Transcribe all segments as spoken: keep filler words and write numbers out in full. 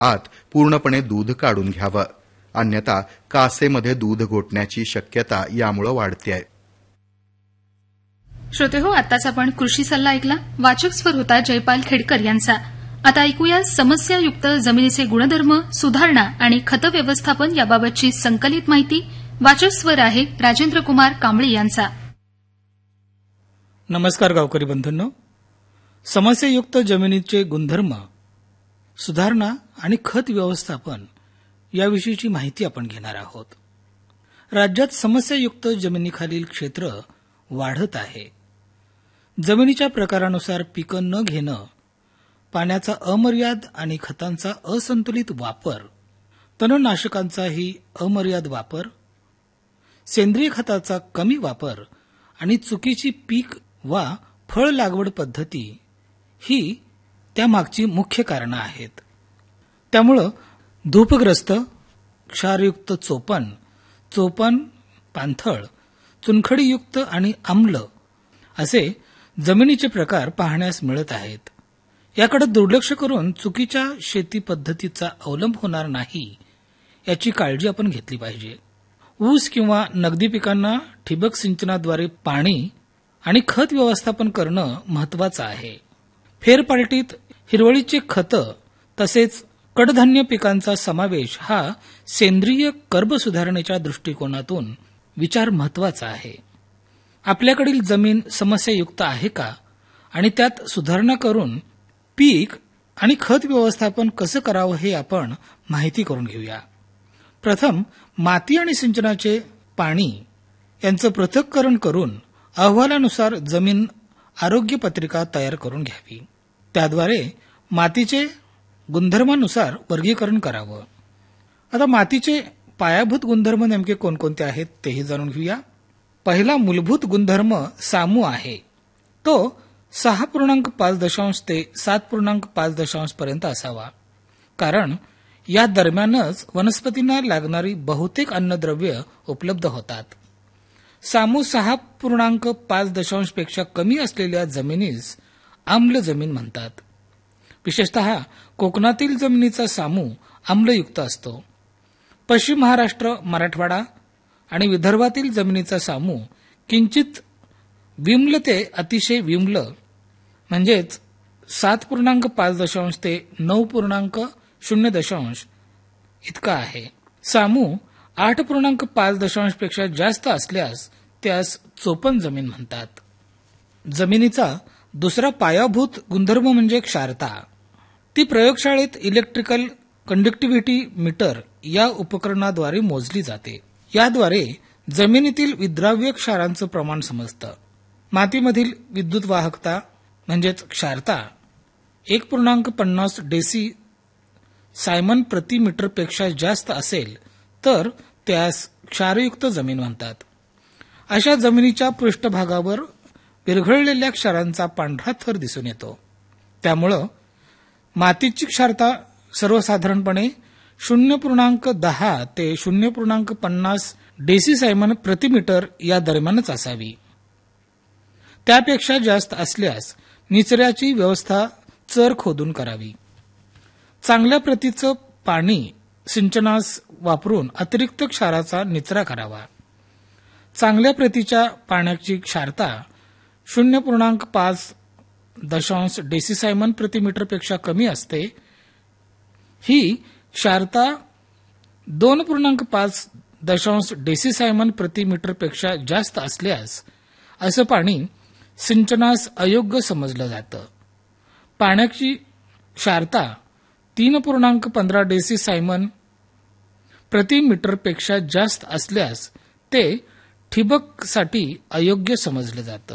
आत पूर्णपणे दूध काढून घ्यावं, अन्यथा कासेमध्ये दूध गोठण्याची शक्यता यामुळे वाढते आहे. श्रोते हो, आताच आपण कृषी सल्ला ऐकला. वाचक स्वर होता जयपाल खेडकर यांचा. आता ऐकूया समस्यायुक्त जमिनीचे गुणधर्म, सुधारणा आणि खत व्यवस्थापन याबाबतची संकलित माहिती. वाचक स्वर आहे राजेंद्र कुमार कांबळे यांचा. नमस्कार गावकरी बंधूंनो. समस्यायुक्त जमिनीचे गुणधर्म, सुधारणा आणि खत व्यवस्थापन याविषयीची माहिती आपण घेणार आहोत. राज्यात समस्यायुक्त जमिनीखालील क्षेत्र वाढत आहे. जमिनीच्या प्रकारानुसार पिकं न घेणं, पाण्याचा अमर्याद आणि खतांचा असंतुलित वापर, तणनाशकांचाही अमर्याद वापर, सेंद्रिय खताचा कमी वापर आणि चुकीची पीक वा फळ लागवड पद्धती ही त्यामागची मुख्य कारणं आहेत. त्यामुळं धूपग्रस्त, क्षारयुक्त चोपण, चोपण, पाणथळ, चुनखडीयुक्त आणि आम्ल असे जमिनीचे प्रकार पाहण्यास मिळत आहेत. याकडे दुर्लक्ष करून चुकीच्या शेती पद्धतीचा अवलंब होणार नाही याची काळजी आपण घेतली पाहिजे. ऊस किंवा नगदी पिकांना ठिबक सिंचनाद्वारे पाणी आणि खत व्यवस्थापन करणं महत्वाचं आहे. फेरपालटीत हिरवळीचे खतं तसेच कडधान्य पिकांचा समावेश हा सेंद्रिय कर्ब सुधारणेच्या दृष्टिकोनातून विचार महत्वाचा आहे. आपल्याकडील जमीन समस्यायुक्त आहे का आणि त्यात सुधारणा करून पीक आणि खत व्यवस्थापन कसं करावं हे आपण माहिती करून घेऊया. प्रथम माती आणि सिंचनाचे पाणी यांचं पृथक्करण करून अहवालानुसार जमीन आरोग्य पत्रिका तयार करून घ्यावी. त्याद्वारे मातीचे गुणधर्मानुसार वर्गीकरण करावं. आता मातीचे पायाभूत गुणधर्म नेमके कोणकोणते आहेत तेही जाणून घेऊया. पहिला मूलभूत गुणधर्म सामू आहे. तो सहा पूर्णांक पाच दशांश ते सात पूर्णांक पाच दशांश पर्यंत असावा, कारण या दरम्यानच वनस्पतींना लागणारी बहुतेक अन्नद्रव्य उपलब्ध होतात. सामू सहा पूर्णांक पाच दशांश पेक्षा कमी असलेल्या जमिनीस आम्ल जमीन म्हणतात. विशेषतः कोकणातील जमिनीचा सामू आम्लयुक्त असतो. पश्चिम महाराष्ट्र, मराठवाडा आणि विदर्भातील जमिनीचा सामू किंचित विम्ल ते अतिशय विम्ल म्हणजेच सात पूर्णांक पाच दशांश ते नऊ पूर्णांक शून्य दशांश इतका आहे. सामू आठ पूर्णांक पाच दशांश पेक्षा जास्त असल्यास त्यास चोपण जमीन म्हणतात. जमिनीचा दुसरा पायाभूत गुणधर्म म्हणजे क्षारता. ती प्रयोगशाळेत इलेक्ट्रिकल कंडक्टिव्हिटी मीटर या उपकरणाद्वारे मोजली जाते. याद्वारे जमिनीतील विद्राव्य क्षारांचं प्रमाण समजतं. मातीमधील विद्युत वाहकता म्हणजेच क्षारता एक पूर्णांक पन्नास डेसी सायमन प्रति मीटर पेक्षा जास्त असेल तर त्यास क्षारयुक्त जमीन म्हणतात. अशा जमिनीच्या पृष्ठभागावर विरघळलेल्या क्षारांचा पांढरा थर दिसून येतो. त्यामुळं मातीची क्षारता सर्वसाधारणपणे शून्य पूर्णांक दहा ते शून्य पूर्णांक पन्नास डेसी सायमन प्रतिमीटर या दरम्यानच असावी. त्यापेक्षा जास्त असल्यास निचऱ्याची व्यवस्था चर खोदून करावी. चांगल्या प्रतीचं पाणी सिंचनास वापरून अतिरिक्त क्षाराचा निचरा करावा. चांगल्या प्रतीच्या पाण्याची क्षारता शून्य पूर्णांक पाच दशांश डेसी सायमन प्रतिमीटर पेक्षा कमी असते. ही क्षारता दोन पूर्णांक पाच दशांश डेसी सायमन प्रतिमीटर पेक्षा जास्त असल्यास असं पाणी सिंचनास अयोग्य समजलं जातं. पाण्याची क्षारता तीन पूर्णांक पंधरा डेसी सायमन प्रतिमीटर पेक्षा जास्त असल्यास ते ठिबकसाठी अयोग्य समजलं जातं.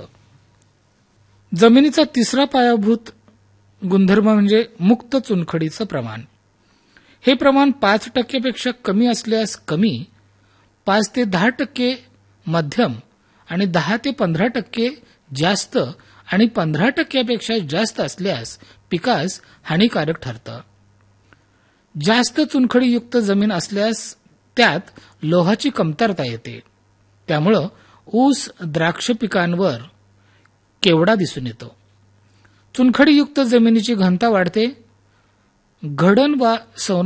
जमिनीचा तिसरा पायाभूत गुणधर्म म्हणजे मुक्त चुनखडीचं प्रमाण. हे प्रमाण पाच टक्केपेक्षा कमी असल्यास कमी, पाच ते दहा टक्के मध्यम आणि दहा ते पंधरा टक्के जास्त आणि पंधरा टक्क्यापेक्षा जास्त असल्यास पिकास हानिकारक ठरतं. जास्त चुनखडीयुक्त जमीन असल्यास त्यात लोहाची कमतरता येते. त्यामुळं ऊस, द्राक्ष पिकांवर केवडा दिसून येतो. चुनखडीयुक्त जमिनीची घनता वाढते. घडण वा